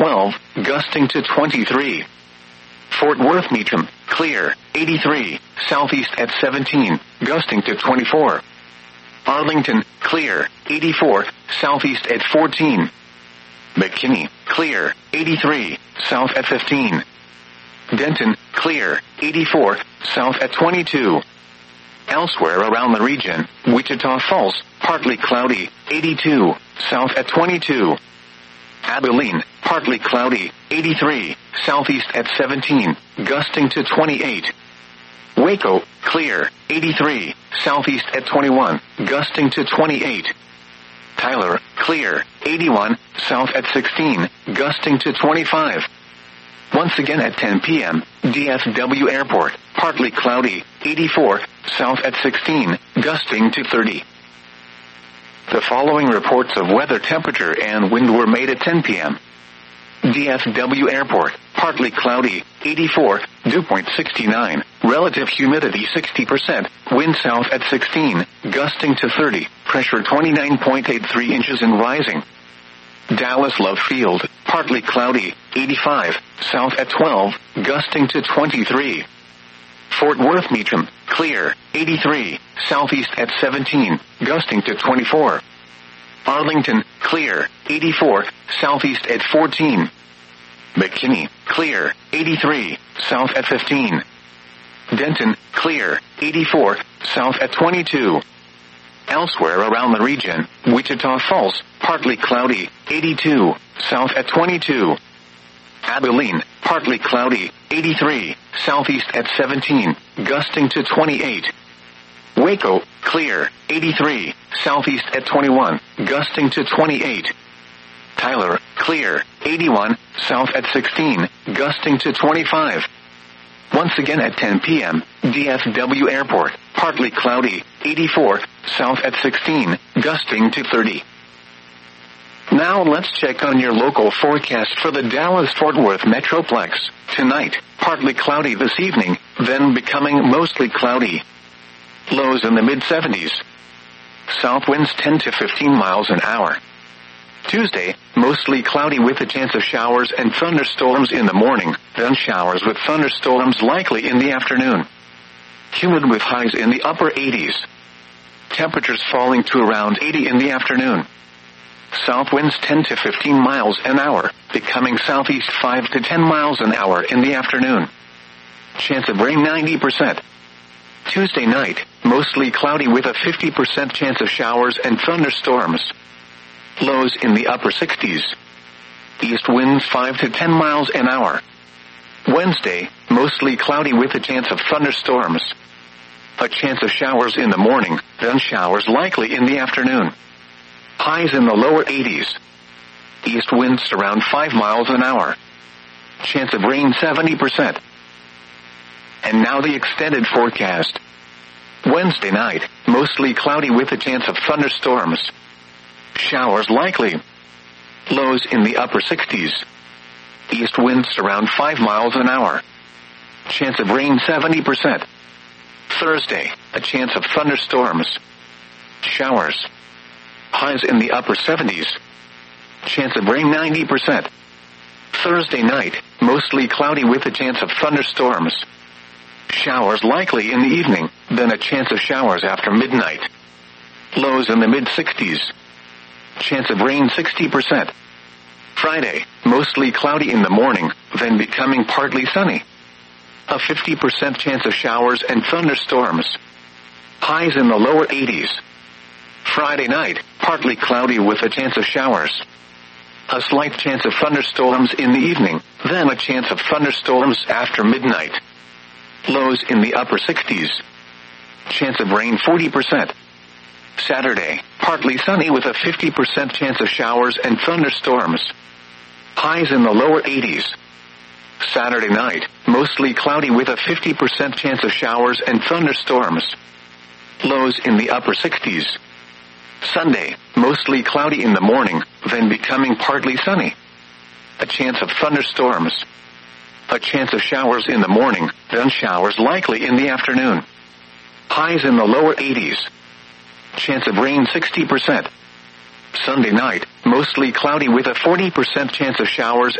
12, gusting to 23. Fort Worth Meacham, clear, 83, southeast at 17, gusting to 24. Arlington, clear, 84, southeast at 14. McKinney, clear, 83, south at 15. Denton, clear, 84, south at 22. Elsewhere around the region, Wichita Falls, partly cloudy, 82, south at 22. Abilene, partly cloudy, 83, southeast at 17, gusting to 28. Waco, clear, 83, southeast at 21, gusting to 28. Tyler, clear, 81, south at 16, gusting to 25. Once again at 10 p.m., DFW Airport, partly cloudy, 84, south at 16, gusting to 30. The following reports of weather temperature and wind were made at 10 p.m. DFW Airport, partly cloudy, 84, dew point 69, relative humidity 60%, wind south at 16, gusting to 30, pressure 29.83 inches and rising. Dallas Love Field, partly cloudy, 85, south at 12, gusting to 23. Fort Worth Meacham, clear, 83, southeast at 17, gusting to 24. Arlington, clear, 84, southeast at 14. McKinney, clear, 83, south at 15. Denton, clear, 84, south at 22. Elsewhere around the region, Wichita Falls, partly cloudy, 82, south at 22. Abilene, partly cloudy, 83, southeast at 17, gusting to 28. Waco, clear, 83, southeast at 21, gusting to 28. Tyler, clear, 81, south at 16, gusting to 25. Once again at 10 p.m., DFW Airport, partly cloudy, 84, south at 16, gusting to 30. Now let's check on your local forecast for the Dallas-Fort Worth Metroplex. Tonight, partly cloudy this evening, then becoming mostly cloudy. Lows in the mid-70s. South winds 10 to 15 miles an hour. Tuesday, mostly cloudy with a chance of showers and thunderstorms in the morning, then showers with thunderstorms likely in the afternoon. Humid with highs in the upper 80s. Temperatures falling to around 80 in the afternoon. South winds 10 to 15 miles an hour, becoming southeast 5 to 10 miles an hour in the afternoon. Chance of rain 90%. Tuesday night, mostly cloudy with a 50% chance of showers and thunderstorms. Lows in the upper 60s. East winds 5 to 10 miles an hour. Wednesday, mostly cloudy with a chance of thunderstorms. A chance of showers in the morning, then showers likely in the afternoon. Highs in the lower 80s. East winds around 5 miles an hour. Chance of rain 70%. And now the extended forecast. Wednesday night, mostly cloudy with a chance of thunderstorms. Showers likely. Lows in the upper 60s. East winds around 5 miles an hour. Chance of rain 70%. Thursday, a chance of thunderstorms. Showers. Highs in the upper 70s. Chance of rain 90%. Thursday night, mostly cloudy with a chance of thunderstorms. Showers likely in the evening, then a chance of showers after midnight. Lows in the mid-60s. Chance of rain 60%. Friday, mostly cloudy in the morning, then becoming partly sunny. A 50% chance of showers and thunderstorms. Highs in the lower 80s. Friday night, partly cloudy with a chance of showers. A slight chance of thunderstorms in the evening, then a chance of thunderstorms after midnight. Lows in the upper 60s. Chance of rain 40%. Saturday, partly sunny with a 50% chance of showers and thunderstorms. Highs in the lower 80s. Saturday night, mostly cloudy with a 50% chance of showers and thunderstorms. Lows in the upper 60s. Sunday, mostly cloudy in the morning, then becoming partly sunny. A chance of thunderstorms. A chance of showers in the morning, then showers likely in the afternoon. Highs in the lower 80s. Chance of rain 60%. Sunday night, mostly cloudy with a 40% chance of showers